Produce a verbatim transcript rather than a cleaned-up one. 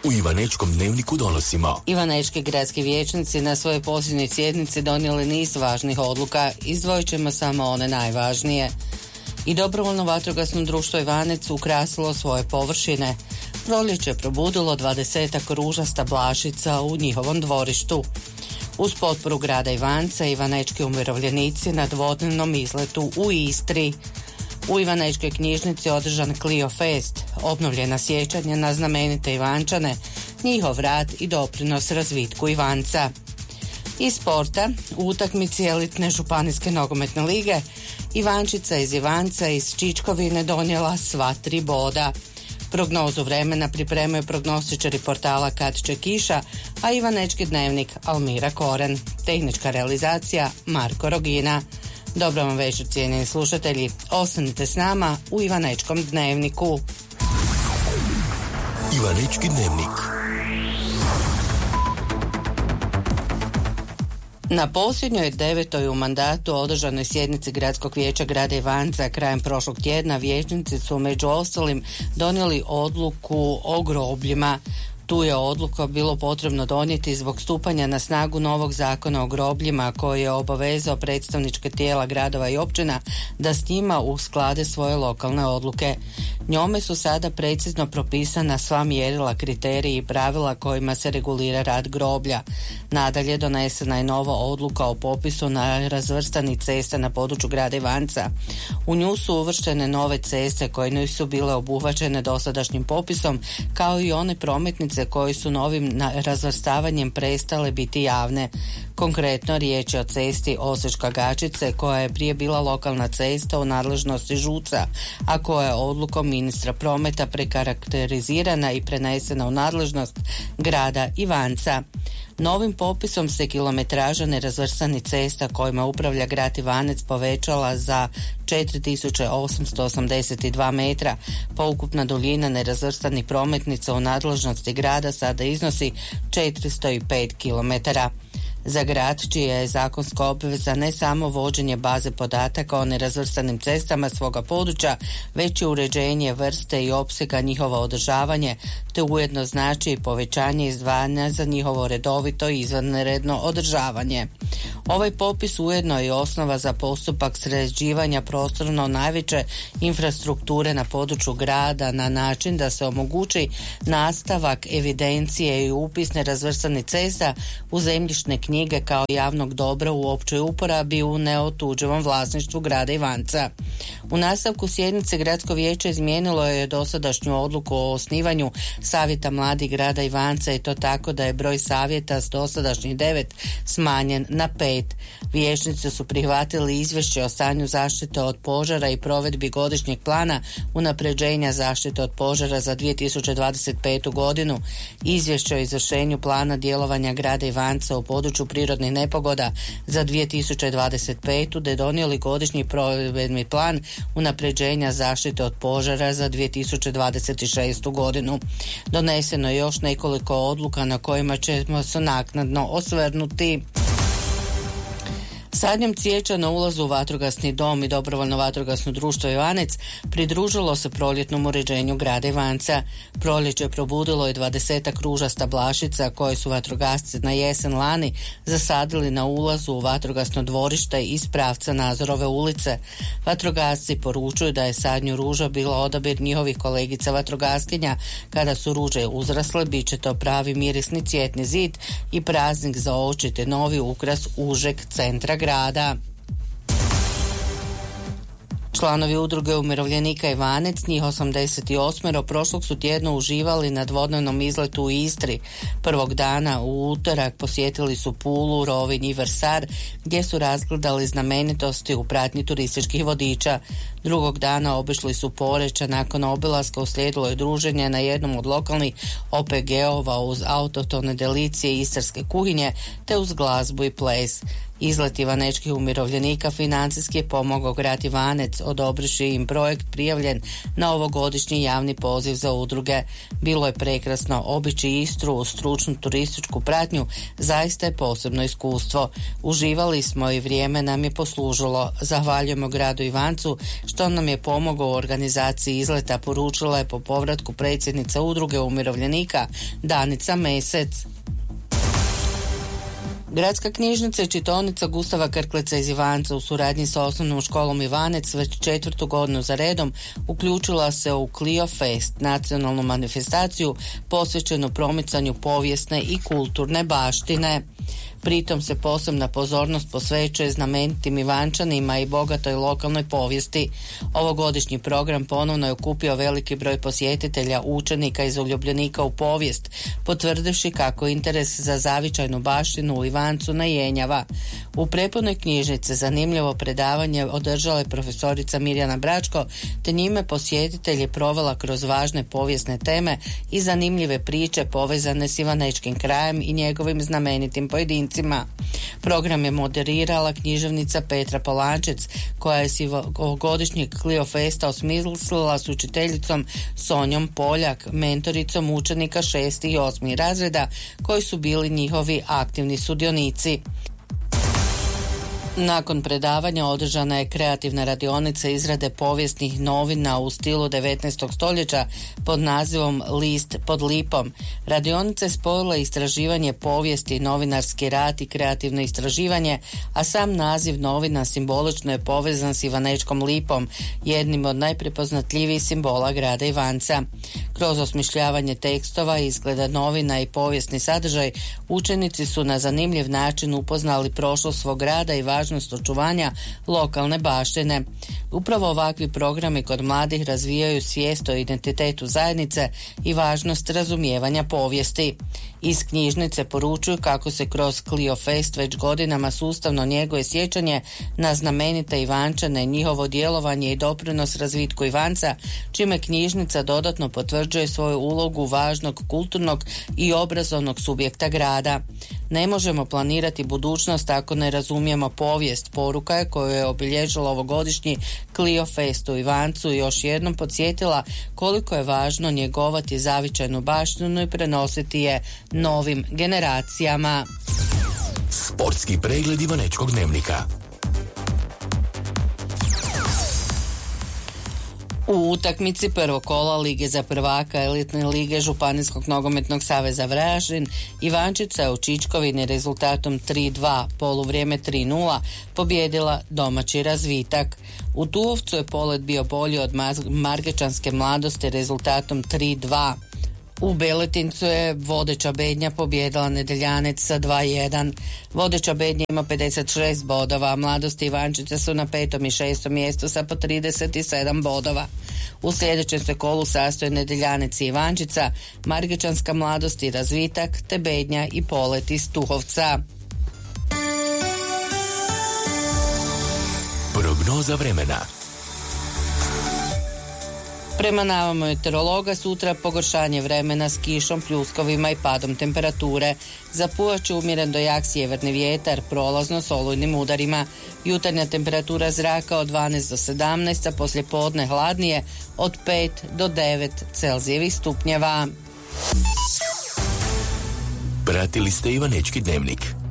U Ivanečkom dnevniku donosimo. Ivanečki gradski vijećnici na svojoj posljednjoj sjednici donijeli niz važnih odluka, izdvojit ćemo samo one najvažnije. I dobrovoljno vatrogasno društvo Ivanec ukrasilo svoje površine. Proljeće probudilo dvadesetak ružasta blašica u njihovom dvorištu. Uz potporu grada Ivanca, ivanečki umirovljenici na dvodnevnom izletu u Istri. U Ivanečkoj knjižnici održan Clio Fest, obnovljena sjećanja na znamenite Ivančane, njihov rad i doprinos razvitku Ivanca. Iz sporta, u utakmici elitne županijske nogometne lige, Ivančica iz Ivanca iz Čičkovine donijela sva tri boda. Prognozu vremena pripremaju prognostičari portala Kad će kiša, a Ivanečki dnevnik Almira Koren. Tehnička realizacija Marko Rogina. Dobro vam večer, cijenjeni slušatelji. Ostanite s nama u Ivanečkom dnevniku. Ivanečki dnevnik. Na posljednjoj devetoj u mandatu održanoj sjednici Gradskog vijeća grada Ivanca krajem prošlog tjedna vijećnici su među ostalim donijeli odluku o grobljima. Tu je odluka bilo potrebno donijeti zbog stupanja na snagu novog zakona o grobljima koji je obavezao predstavničke tijela gradova i općina da s njima usklade svoje lokalne odluke. Njome su sada precizno propisana sva mjerila, kriteriji i pravila kojima se regulira rad groblja. Nadalje donesena je nova odluka o popisu na razvrstanih cesta na području grada Ivanca. U nju su uvrštene nove ceste koje nisu bile obuhvaćene dosadašnjim popisom, kao i one prometnice koji su novim razvrstavanjem prestale biti javne. Konkretno riječ je o cesti Osečka-Gačice koja je prije bila lokalna cesta u nadležnosti ŽUC-a, a koja je odlukom ministra prometa prekarakterizirana i prenesena u nadležnost grada Ivanca. Novim popisom se kilometraža nerazvrstanih cesta kojima upravlja grad Ivanec povećala za četiri tisuće osamsto osamdeset dva metra, pa ukupna duljina nerazvrstanih prometnica u nadležnosti grada sada iznosi četiristo pet kilometara. Za grad čija je zakonska obveza ne samo vođenje baze podataka o nerazvrstanim cestama svoga područja, već i uređenje vrste i opsega njihova održavanje, te ujedno znači i povećanje izdvajanja za njihovo redovito i izvanredno održavanje. Ovaj popis ujedno je osnova za postupak sređivanja prostorno najveće infrastrukture na području grada na način da se omogući nastavak evidencije i upis nerazvrstanih cesta u zemljišne knjige kao javnog dobra u općoj uporabi u neotuđivom vlasništvu grada Ivanca. U nastavku sjednice Gradsko vijeće izmijenilo je dosadašnju odluku o osnivanju savjeta mladih grada Ivanca i to tako da je broj savjeta s dosadašnjih devet smanjen na pet. Vijećnici su prihvatili izvješće o stanju zaštite od požara i provedbi godišnjeg plana unapređenja zaštite od požara za dvije tisuće dvadeset petu godinu, izvješće o izvršenju plana djelovanja grada Ivanca u području prirodnih nepogoda za dvije tisuće dvadeset petu te donijeli godišnji provedbeni plan unapređenja zaštite od požara za dvije tisuće dvadeset šestu godinu. Doneseno je još nekoliko odluka na kojima ćemo se naknadno osvrnuti. Sadnjom cvijeća na ulazu u vatrogasni dom i dobrovoljno vatrogasno društvo Ivanec pridružilo se proljetnom uređenju grada Ivanca. Proljeće probudilo je dvadesetak ružasta blašica koje su vatrogasci na jesen lani zasadili na ulazu u vatrogasno dvorište iz pravca Nazorove ulice. Vatrogasci poručuju da je sadnju ruža bila odabir njihovih kolegica vatrogaskinja. Kada su ruže uzrasle, bit će to pravi mirisni cvjetni zid i praznik za oči te novi ukras užeg centra grada. Članovi udruge umirovljenika Ivanec, njih osamdeset osam, prošlog su tjedno uživali na dvodnevnom izletu u Istri. Prvog dana u utorak posjetili su Pulu, Rovinj i Vrsar, gdje su razgledali znamenitosti u pratnji turističkih vodiča. Drugog dana obišli su Poreča, nakon obilaska uslijedilo je druženje na jednom od lokalnih O P G-ova uz autohtone delicije istarske kuhinje te uz glazbu i ples. Izlet ivanečkih umirovljenika financijski je pomogao grad Ivanec, odobrivši im projekt prijavljen na ovogodišnji javni poziv za udruge. Bilo je prekrasno, obići Istru u stručnu turističku pratnju zaista je posebno iskustvo. Uživali smo i vrijeme nam je poslužilo. Zahvaljujemo gradu Ivancu što nam je pomogao u organizaciji izleta, poručila je po povratku predsjednica udruge umirovljenika Danica Mesec. Gradska knjižnica i čitaonica Gustava Krkleca iz Ivanca u suradnji sa osnovnom školom Ivanec već četvrtu godinu za redom uključila se u Clio Fest, nacionalnu manifestaciju posvećenu promicanju povijesne i kulturne baštine. Pritom se posebna pozornost posvećuje znamenitim Ivančanima i bogatoj lokalnoj povijesti. Ovogodišnji program ponovno je okupio veliki broj posjetitelja, učenika i zaljubljenika u povijest, potvrdivši kako interes za zavičajnu baštinu u Ivancu ne jenjava. U prepunoj knjižnici zanimljivo predavanje održala je profesorica Mirjana Bračko, te njime posjetitelji provela kroz važne povijesne teme i zanimljive priče povezane s ivanečkim krajem i njegovim znamenitim pojedincima. Program je moderirala književnica Petra Polančec, koja je s ovogodišnjeg Clio Festa osmislila s učiteljicom Sonjom Poljak, mentoricom učenika šestih i osmih razreda, koji su bili njihovi aktivni sudionici. Nakon predavanja održana je kreativna radionica izrade povijesnih novina u stilu devetnaestog stoljeća pod nazivom List pod lipom. Radionica je spojila istraživanje povijesti, novinarski rad i kreativno istraživanje, a sam naziv novina simbolično je povezan s ivanečkom lipom, jednim od najprepoznatljivijih simbola grada Ivanca. Kroz osmišljavanje tekstova, izgleda novina i povijesni sadržaj, učenici su na zanimljiv način upoznali prošlost svog grada i važnost očuvanja lokalne baštine. Upravo ovakvi programi kod mladih razvijaju svijest o identitetu zajednice i važnost razumijevanja povijesti. Iz knjižnice poručuju kako se kroz Clio Fest već godinama sustavno njeguje sjećanje na znamenite Ivančane, njihovo djelovanje i doprinos razvitku Ivanca, čime knjižnica dodatno potvrđuje svoju ulogu važnog kulturnog i obrazovnog subjekta grada. Ne možemo planirati budućnost ako ne razumijemo povijest, poruka je koju je obilježila ovogodišnji Clio Fest u Ivancu i još jednom podsjetila koliko je važno njegovati zavičajnu baštinu i prenositi je novim generacijama. Sportski pregled ivanečkog dnevnika. U utakmici prvog kola Lige za prvaka elitne lige Županijskog nogometnog saveza Varaždin, Ivančica je u Čičkovini rezultatom tri dva, poluvrijeme tri nula, pobjedila domaći Razvitak. U Tuhovcu je polet bio bolji od Margečanske Mladosti rezultatom tri dva. U Beletincu je vodeća Bednja pobjedila Nedeljanec sa dva jedan. Vodeća Bednja ima pedeset šest bodova, a Mladosti Ivančice su na petom i šestom mjestu sa po trideset sedam bodova. U sljedećem se kolu sastoje Nedeljanec i Ivančica, Margečanska Mladost i Razvitak, te Bednja i Polet iz Tuhovca. Prognoza vremena. Prema navama meteorologa sutra pogoršanje vremena s kišom, pljuskovima i padom temperature. Zapuhat će umjeren do jak sjeverni vjetar, prolazno s olujnim udarima. Jutarnja temperatura zraka od dvanaest do sedamnaest, a poslije podne hladnije od pet do devet Celzijevih stupnjeva. Pratili ste Ivanečki dnevnik.